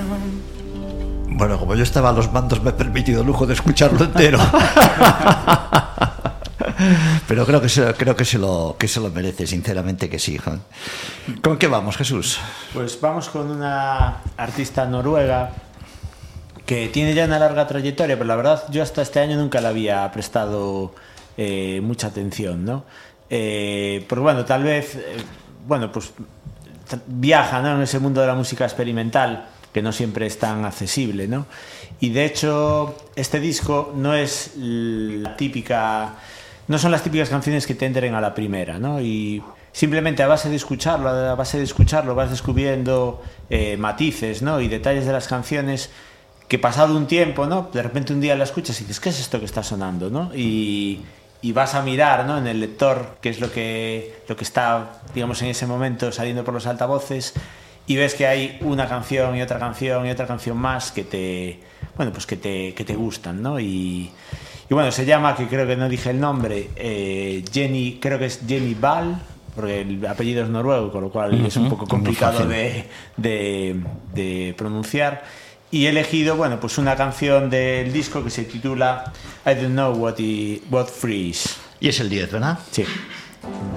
Bueno, como yo estaba a los mandos, me he permitido el lujo de escucharlo entero. Pero creo que se lo merece, sinceramente que sí. ¿Con qué vamos, Jesús? Pues vamos con una artista noruega que tiene ya una larga trayectoria, pero la verdad yo hasta este año nunca le había prestado mucha atención, ¿no? Porque bueno, tal vez pues viaja, ¿no?, en ese mundo de la música experimental que no siempre es tan accesible, ¿no? Y de hecho este disco no es la típica, no son las típicas canciones que te entren a la primera, ¿no? Y simplemente a base de escucharlo vas descubriendo matices, ¿no?, y detalles de las canciones que pasado un tiempo, ¿no?, de repente un día la escuchas y dices, ¿qué es esto que está sonando?, ¿no? Y vas a mirar, ¿no?, en el lector qué es lo que está, digamos, en ese momento saliendo por los altavoces, y ves que hay una canción y otra canción y otra canción más que te gustan, ¿no? Y bueno, se llama, que creo que no dije el nombre, Jenny, creo que es Jenny Ball, porque el apellido es noruego, con lo cual es un poco complicado de pronunciar. Y he elegido, pues una canción del disco que se titula I Don't Know What Freeze. Y es el 10, ¿verdad? Sí.